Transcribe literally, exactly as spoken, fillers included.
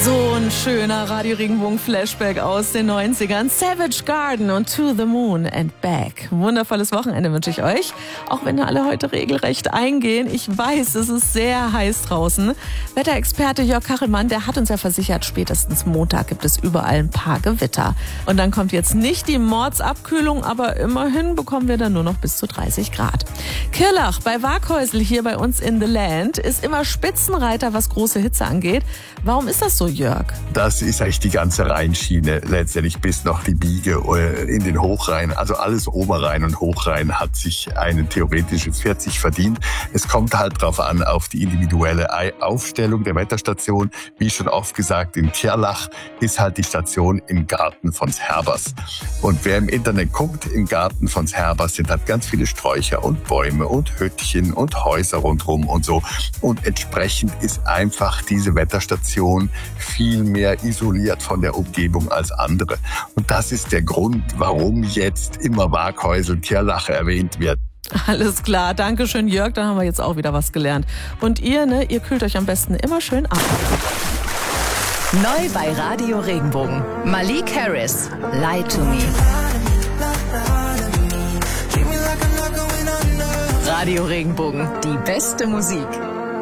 So ein schöner Radio Regenbogen Flashback aus den neunzigern. Savage Garden und To the Moon and Back. Wundervolles Wochenende wünsche ich euch. Auch wenn da alle heute regelrecht eingehen. Ich weiß, es ist sehr heiß draußen. Wetterexperte Jörg Kachelmann, der hat uns ja versichert, spätestens Montag gibt es überall ein paar Gewitter. Und dann kommt jetzt nicht die Mordsabkühlung, aber immerhin bekommen wir dann nur noch bis zu dreißig Grad. Kirlach bei Waaghäusel hier bei uns in The Land ist immer Spitzenreiter, was große Hitze angeht. Warum ist das so, Jörg? Das ist eigentlich die ganze Rheinschiene, letztendlich bis noch die Biege in den Hochrhein. Also alles Oberrhein und Hochrhein hat sich eine theoretische vierzig verdient. Es kommt halt drauf an, auf die individuelle Aufstellung der Wetterstation. Wie schon oft gesagt, in Kirlach ist halt die Station im Garten von Herbers. Und wer im Internet guckt, im Garten von Herbers sind halt ganz viele Sträucher und Bäume und Hüttchen und Häuser rundherum und so. Und entsprechend ist einfach diese Wetterstation viel mehr isoliert von der Umgebung als andere. Und das ist der Grund, warum jetzt immer Waaghäusel, Kirlach erwähnt wird. Alles klar, danke schön, Jörg, dann haben wir jetzt auch wieder was gelernt. Und ihr, ne, ihr kühlt euch am besten immer schön ab. Neu bei Radio Regenbogen. Malik Harris, Lie to Me. Radio Regenbogen, die beste Musik.